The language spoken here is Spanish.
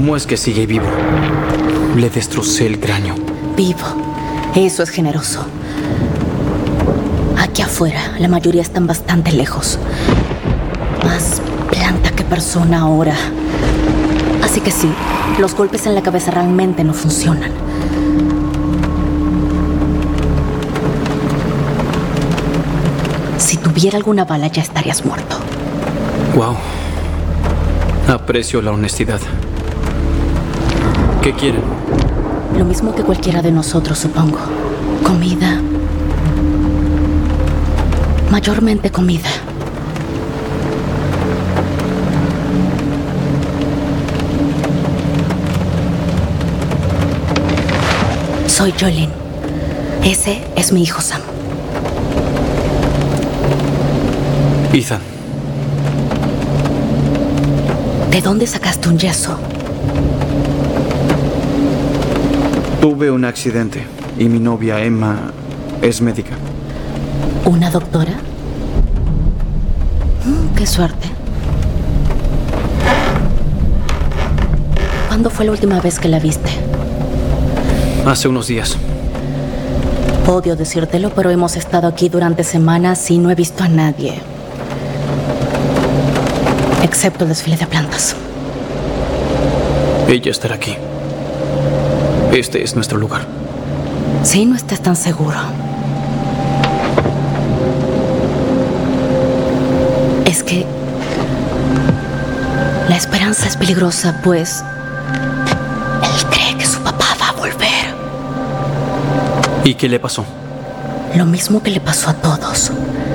¿Cómo es que sigue vivo? Le destrocé el cráneo. Vivo. Eso es generoso. Aquí afuera, la mayoría están bastante lejos. Más planta que persona ahora. Así que sí, los golpes en la cabeza realmente no funcionan. Si tuviera alguna bala, ya estarías muerto. Wow. Aprecio la honestidad. ¿Qué quieren? Lo mismo que cualquiera de nosotros, supongo. Comida. Mayormente comida. Soy Jolene. Ese es mi hijo Sam. Ethan. ¿De dónde sacaste un yeso? Tuve un accidente y mi novia Emma es médica. ¿Una doctora? ¡Qué suerte! ¿Cuándo fue la última vez que la viste? Hace unos días. Odio decírtelo, pero hemos estado aquí durante semanas y no he visto a nadie. Excepto el desfile de plantas. Ella estará aquí. Este es nuestro lugar. Sí, no estás tan seguro. Es que la esperanza es peligrosa, pues él cree que su papá va a volver. ¿Y qué le pasó? Lo mismo que le pasó a todos.